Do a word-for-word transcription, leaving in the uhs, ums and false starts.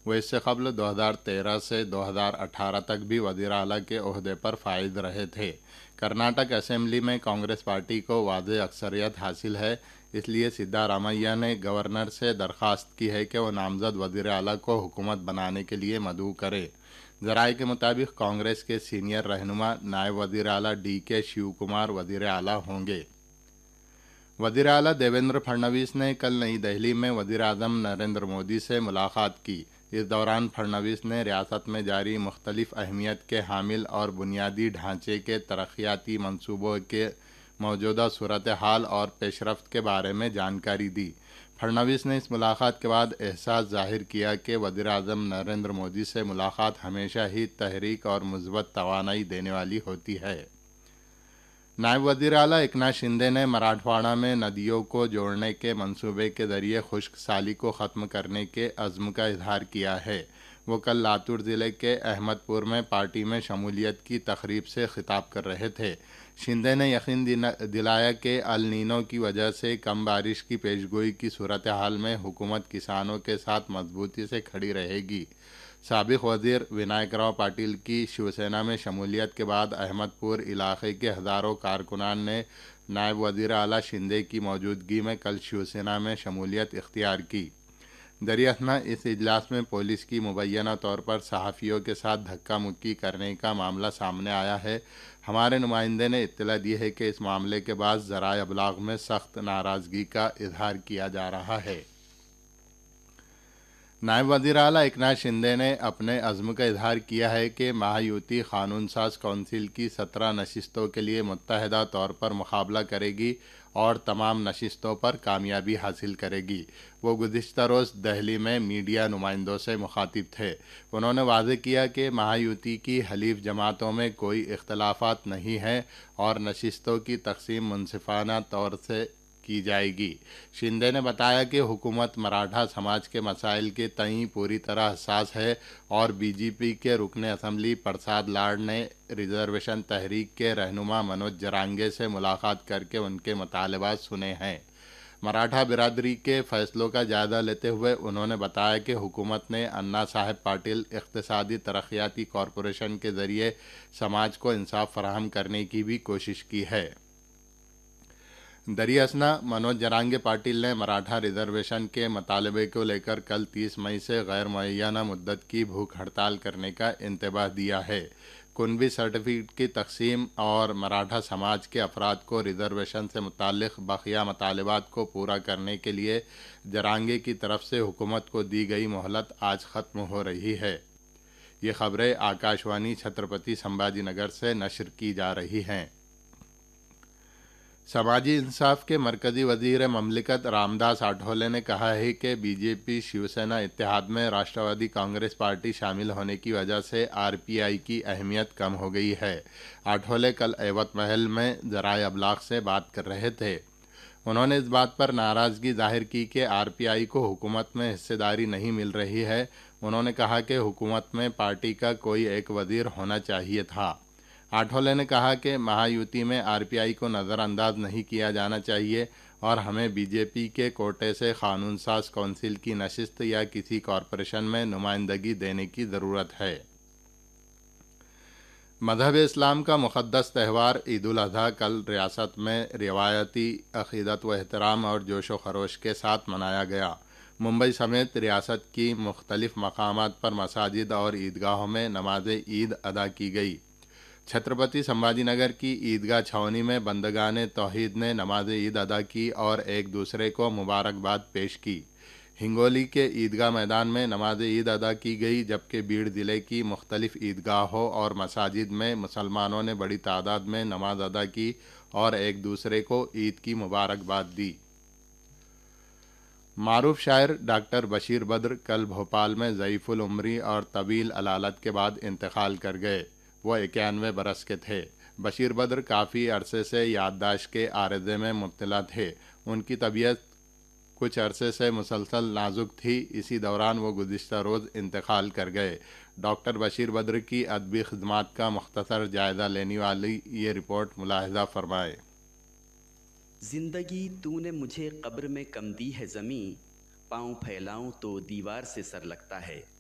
وہ اس سے قبل دو ہزار تیرہ سے دو ہزار اٹھارہ تک بھی وزیر اعلیٰ کے عہدے پر فائز رہے تھے۔ کرناٹک اسمبلی میں کانگریس پارٹی کو واضح اکثریت حاصل ہے، اس لیے سدھا رامیا نے گورنر سے درخواست کی ہے کہ وہ نامزد وزیر اعلیٰ کو حکومت بنانے کے لیے مدعو کرے۔ ذرائع کے مطابق کانگریس کے سینئر رہنما نائب وزیر اعلیٰ ڈی کے شیو کمار وزیر اعلیٰ ہوں گے۔ وزیر اعلیٰ دیویندر پھڑنویس نے کل نئی دہلی میں وزیر اعظم نریندر مودی سے ملاقات کی۔ اس دوران پھڑنویس نے ریاست میں جاری مختلف اہمیت کے حامل اور بنیادی ڈھانچے کے ترقیاتی منصوبوں کے موجودہ صورتحال اور پیش رفت کے بارے میں جانکاری دی۔ پھڑنویس نے اس ملاقات کے بعد احساس ظاہر کیا کہ وزیر اعظم نریندر مودی سے ملاقات ہمیشہ ہی تحریک اور مثبت توانائی دینے والی ہوتی ہے۔ نائب وزیر اعلیٰ ایکناتھ شندے نے مراٹھواڑہ میں ندیوں کو جوڑنے کے منصوبے کے ذریعے خشک سالی کو ختم کرنے کے عزم کا اظہار کیا ہے۔ وہ کل لاتور ضلع کے احمد پور میں پارٹی میں شمولیت کی تقریب سے خطاب کر رہے تھے۔ شندے نے یقین دلایا کہ ایل نینو کی وجہ سے کم بارش کی پیشگوئی کی صورتحال میں حکومت کسانوں کے ساتھ مضبوطی سے کھڑی رہے گی۔ سابق وزیر ونائک راؤ پاٹل کی شیو سینا میں شمولیت کے بعد احمد پور علاقے کے ہزاروں کارکنان نے نائب وزیر اعلیٰ شندے کی موجودگی میں کل شیو سینا میں شمولیت اختیار کی۔ دراصل اس اجلاس میں پولیس کی مبینہ طور پر صحافیوں کے ساتھ دھکا مکی کرنے کا معاملہ سامنے آیا ہے۔ ہمارے نمائندے نے اطلاع دی ہے کہ اس معاملے کے بعد ذرائع ابلاغ میں سخت ناراضگی کا اظہار کیا جا رہا ہے۔ نائب وزیر اعلیٰ ایکناتھ شندے نے اپنے عزم کا اظہار کیا ہے کہ مہایوتی قانون ساز کونسل کی سترہ نشستوں کے لیے متحدہ طور پر مقابلہ کرے گی اور تمام نشستوں پر کامیابی حاصل کرے گی۔ وہ گزشتہ روز دہلی میں میڈیا نمائندوں سے مخاطب تھے۔ انہوں نے واضح کیا کہ مہایوتی کی حلیف جماعتوں میں کوئی اختلافات نہیں ہیں اور نشستوں کی تقسیم منصفانہ طور سے کی جائے گی۔ شندے نے بتایا کہ حکومت مراٹھا سماج کے مسائل کے تئیں پوری طرح حساس ہے اور بی جے پی کے رکن اسمبلی پرساد لاڑ نے ریزرویشن تحریک کے رہنما منوج جرانگے سے ملاقات کر کے ان کے مطالبات سنے ہیں۔ مراٹھا برادری کے فیصلوں کا جائزہ لیتے ہوئے انہوں نے بتایا کہ حکومت نے انا صاحب پاٹل اقتصادی ترقیاتی کارپوریشن کے ذریعے سماج کو انصاف فراہم کرنے کی بھی کوشش کی ہے۔ دراصل منوج جرانگے پاٹل نے مراٹھا ریزرویشن کے مطالبے کو لے کر کل تیس مئی سے غیر معینہ مدت کی بھوک ہڑتال کرنے کا انتباہ دیا ہے۔ کنبی سرٹیفکیٹ کی تقسیم اور مراٹھا سماج کے افراد کو ریزرویشن سے متعلق بقیہ مطالبات کو پورا کرنے کے لیے جرانگے کی طرف سے حکومت کو دی گئی مہلت آج ختم ہو رہی ہے۔ یہ خبریں آکاش وانی چھترپتی سمبھاجی نگر سے نشر کی جا رہی ہیں۔ سماجی انصاف کے مرکزی وزیر مملکت رام داس اٹھولے نے کہا ہے کہ بی جے پی شیو سینا اتحاد میں راشٹروادی کانگریس پارٹی شامل ہونے کی وجہ سے آر پی آئی کی اہمیت کم ہو گئی ہے۔ اٹھولے کل ایوت محل میں ذرائع ابلاغ سے بات کر رہے تھے۔ انہوں نے اس بات پر ناراضگی ظاہر کی کہ آر پی آئی کو حکومت میں حصہ داری نہیں مل رہی ہے۔ انہوں نے کہا کہ حکومت میں پارٹی کا کوئی ایک وزیر ہونا چاہیے تھا۔ اٹھولے نے کہا کہ مہایوتی میں آر پی آئی کو نظر انداز نہیں کیا جانا چاہیے اور ہمیں بی جے پی کے کوٹے سے قانون ساز کونسل کی نشست یا کسی کارپوریشن میں نمائندگی دینے کی ضرورت ہے۔ مذہب اسلام کا مقدس تہوار عید الاضحیٰ کل ریاست میں روایتی عقیدت و احترام اور جوش و خروش کے ساتھ منایا گیا۔ ممبئی سمیت ریاست کی مختلف مقامات پر مساجد اور عیدگاہوں میں نماز عید ادا کی گئی۔ چھترپتی سمبھاجی نگر کی عیدگاہ چھاؤنی میں بندگان توحید نے نماز عید ادا کی اور ایک دوسرے کو مبارکباد پیش کی۔ ہنگولی کے عیدگاہ میدان میں نماز عید ادا کی گئی، جبکہ بیڑ ضلع کی مختلف عیدگاہوں اور مساجد میں مسلمانوں نے بڑی تعداد میں نماز ادا کی اور ایک دوسرے کو عید کی مبارکباد دی۔ معروف شاعر ڈاکٹر بشیر بدر کل بھوپال میں ضعیف العمری اور طویل علالت کے بعد انتقال کر گئے۔ وہ اکیانوے برس کے تھے۔ بشیر بدر کافی عرصے سے یادداشت کے عارضے میں مبتلا تھے۔ ان کی طبیعت کچھ عرصے سے مسلسل نازک تھی۔ اسی دوران وہ گزشتہ روز انتقال کر گئے۔ ڈاکٹر بشیر بدر کی ادبی خدمات کا مختصر جائزہ لینے والی یہ رپورٹ ملاحظہ فرمائے۔ زندگی تو نے مجھے قبر میں کم دی ہے زمیں، پاؤں پھیلاؤں تو دیوار سے سر لگتا ہے۔